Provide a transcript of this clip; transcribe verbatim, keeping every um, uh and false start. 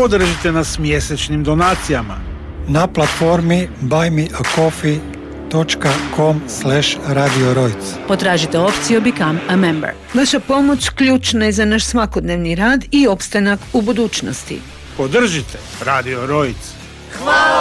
Podržite nas mjesečnim donacijama na platformi buymeacoffee dot com slash radio rojc. Potražite opciju Become a Member. Vaša pomoć ključna je za naš svakodnevni rad i opstanak u budućnosti. Podržite Radio Rojc. Hvala